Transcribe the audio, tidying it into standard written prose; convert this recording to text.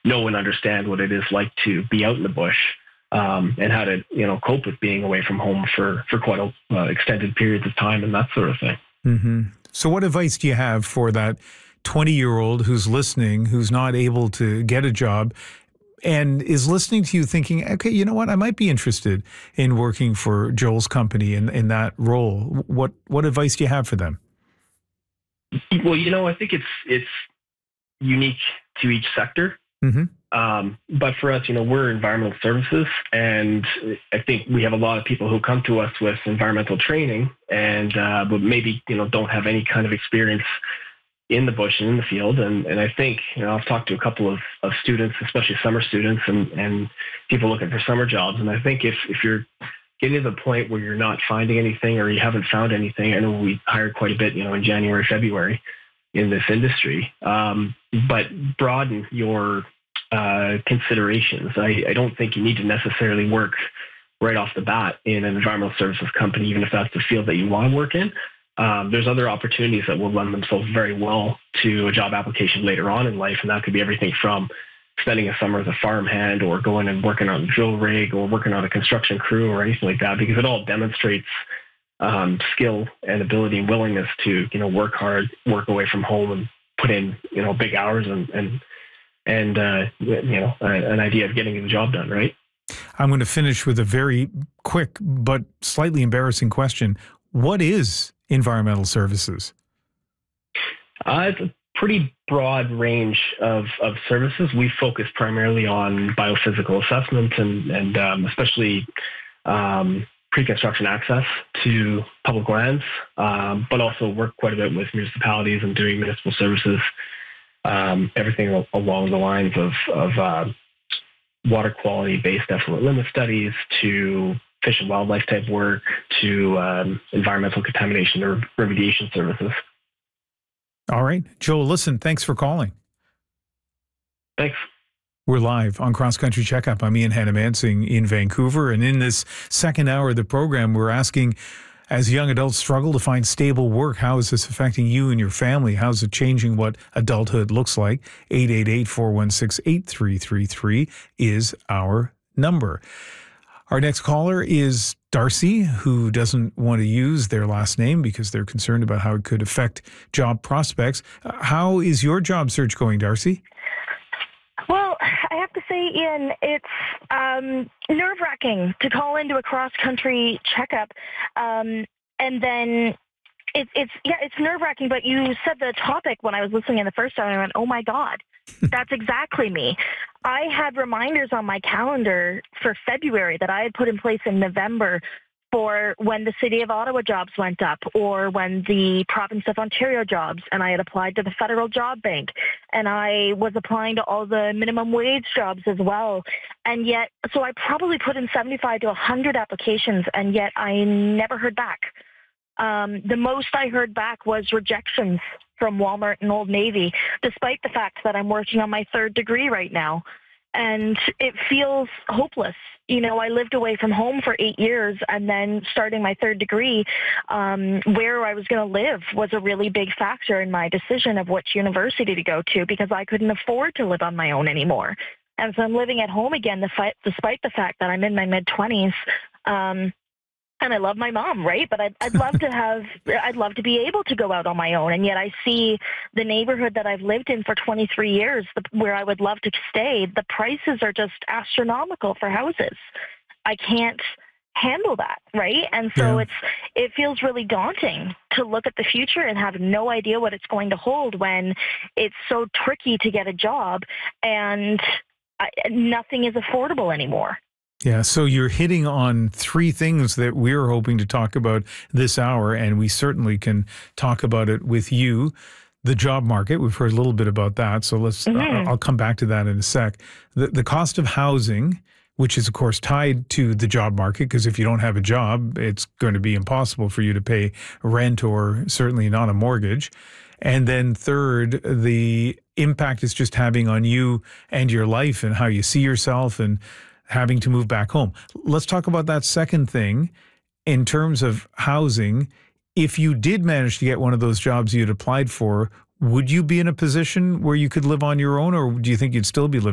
know and understand what it is like to be out in the bush, and how to, cope with being away from home for quite extended periods of time and that sort of thing. Mm-hmm. So what advice do you have for that 20-year-old who's listening, who's not able to get a job and is listening to you thinking, okay, you know what, I might be interested in working for Joel's company in that role. What advice do you have for them? Well, I think it's unique to each sector. Mm-hmm. But for us, we're environmental services, and I think we have a lot of people who come to us with environmental training and but maybe don't have any kind of experience in the bush and in the field. And I think I've talked to a couple of students, especially summer students, and people looking for summer jobs. And I think if you're getting to the point where you're not finding anything or you haven't found anything, I know we hired quite a bit, in January, February in this industry, but broaden your considerations. I don't think you need to necessarily work right off the bat in an environmental services company, even if that's the field that you want to work in. There's other opportunities that will lend themselves very well to a job application later on in life, and that could be everything from spending a summer as a farmhand or going and working on a drill rig or working on a construction crew or anything like that, because it all demonstrates skill and ability and willingness to work hard, work away from home, and put in big hours and an idea of getting the job done, right? I'm going to finish with a very quick but slightly embarrassing question. What is environmental services? It's a pretty broad range of services. We focus primarily on biophysical assessment and especially pre-construction access to public lands, but also work quite a bit with municipalities and doing municipal services. Everything along the lines of water quality-based effluent limit studies to fish and wildlife type work to environmental contamination or remediation services. All right. Joel, listen, thanks for calling. Thanks. We're live on Cross Country Checkup. I'm Ian Hannamansing in Vancouver. And in this second hour of the program, we're asking, as young adults struggle to find stable work, how is this affecting you and your family? How's it changing what adulthood looks like? 888-416-8333 is our number. Our next caller is Darcy, who doesn't want to use their last name because they're concerned about how it could affect job prospects. How is your job search going, Darcy? Well, I have to say, Ian, it's nerve-wracking to call into a cross-country checkup, and then it's nerve-wracking. But you said the topic when I was listening in the first time, and I went, "Oh my God, that's exactly me." I had reminders on my calendar for February that I had put in place in November for when the City of Ottawa jobs went up or when the Province of Ontario jobs, and I had applied to the Federal Job Bank, and I was applying to all the minimum wage jobs as well. And yet, so I probably put in 75 to 100 applications, and yet I never heard back. The most I heard back was rejections from Walmart and Old Navy, despite the fact that I'm working on my third degree right now. And it feels hopeless. I lived away from home for 8 years, and then starting my third degree, where I was going to live was a really big factor in my decision of which university to go to, because I couldn't afford to live on my own anymore. And so I'm living at home again, despite the fact that I'm in my mid-20s. And I love my mom, right? But I'd love to be able to go out on my own. And yet I see the neighborhood that I've lived in for 23 years, where I would love to stay, the prices are just astronomical for houses. I can't handle that, right? And so it feels really daunting to look at the future and have no idea what it's going to hold when it's so tricky to get a job and nothing is affordable anymore. Yeah, so you're hitting on three things that we're hoping to talk about this hour, and we certainly can talk about it with you. The job market, we've heard a little bit about that, so let's. I'll come back to that in a sec. The cost of housing, which is, of course, tied to the job market, because if you don't have a job, it's going to be impossible for you to pay rent or certainly not a mortgage. And then third, the impact it's just having on you and your life and how you see yourself and having to move back home. Let's talk about that second thing in terms of housing. If you did manage to get one of those jobs you had applied for, would you be in a position where you could live on your own, or do you think you'd still be living